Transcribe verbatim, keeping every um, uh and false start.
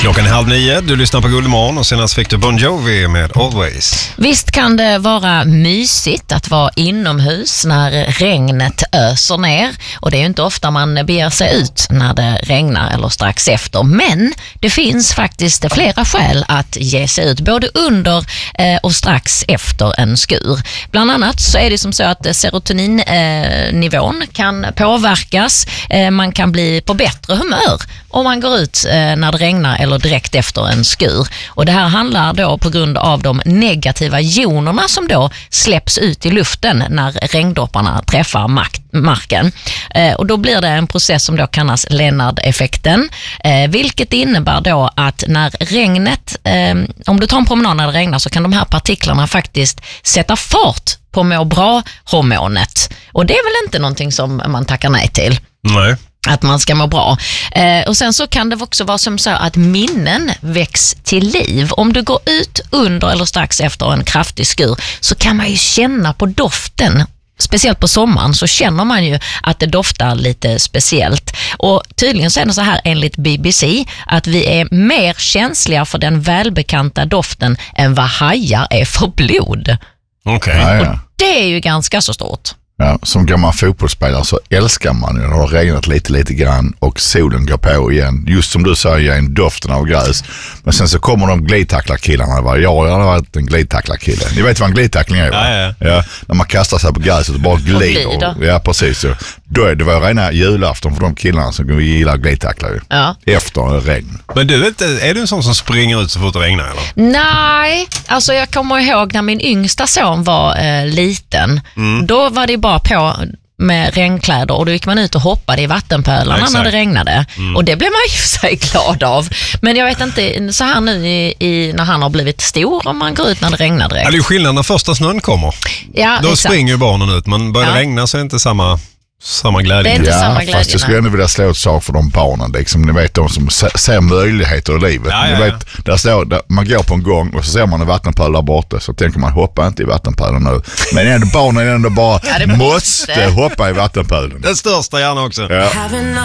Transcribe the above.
Klockan är halv nio, du lyssnar på Guldemorgon och senast fick du Bon Jovi med Always. Visst kan det vara mysigt att vara inomhus när regnet öser ner, och det är ju inte ofta man beger sig ut när det regnar eller strax efter, men det finns faktiskt flera skäl att ge sig ut både under eh, och strax efter en skur. Bland annat så är det som så att serotoninnivån eh, kan påverkas, eh, man kan bli på bättre humör om man går ut eh, när det regnar eller direkt efter en skur. Och det här handlar då på grund av de negativa jonerna som då släpps ut i luften när regndropparna träffar mark- marken. Eh, och då blir det en process som då kallas Lennard-effekten, eh, vilket innebär då att när regnet, eh, om du tar en promenad när det regnar, så kan de här partiklarna faktiskt sätta fart på må bra-hormonet. Och det är väl inte någonting som man tackar nej till? Nej. Att man ska må bra. Eh, och sen så kan det också vara som så att minnen väcks till liv. Om du går ut under eller strax efter en kraftig skur, så kan man ju känna på doften. Speciellt på sommaren så känner man ju att det doftar lite speciellt. Och tydligen så är det så här enligt B B C att vi är mer känsliga för den välbekanta doften än vad hajar är för blod. Okej. Ja, ja. Och det är ju ganska så stort. Ja, som gammal fotbollsspelare så älskar man ju när det har regnat lite lite grann och solen går på igen. Just som du säger, en doften av gräs. Men sen så kommer de glidtacklarkillarna. Va? Jag har varit en glidtacklarkille. Ni vet vad en glidtackling är, va? Ja, ja. Ja, när man kastar sig på gräset och bara glider. Och glider. Ja, precis. Så. Då är det var rena julafton för de killarna som gillar glidtacklar. Ja. Efter regn. Men du, vet, är du en sån som springer ut så fort det regnar, eller? Nej, alltså jag kommer ihåg när min yngsta son var eh, liten. Mm. Då var det bara på med regnkläder och då gick man ut och hoppade i vattenpölarna Exakt. när det regnade. Mm. Och det blev man ju sig glad av. Men jag vet inte, så här nu i, i, när han har blivit stor, om man går ut när det regnar direkt. Ja, det är ju skillnad när första snön kommer. Ja, Då exakt. springer ju barnen ut, men börjar det Ja. regna så är det inte samma, samma glädje. Det är inte Ja, samma glädje, fast jag skulle nej. ändå vilja slå ett sak för de barnen. Liksom, ni vet, de som se- ser möjligheter i livet. Ja, Ni ja, ja. vet, där står, där, man går på en gång och så ser man en vattenpöl där borta, så tänker man, hoppa inte i vattenpölen nu. Men ändå, barnen ändå bara Ja, det måste måste. hoppa i vattenpölen. Den största gärna också. Ja.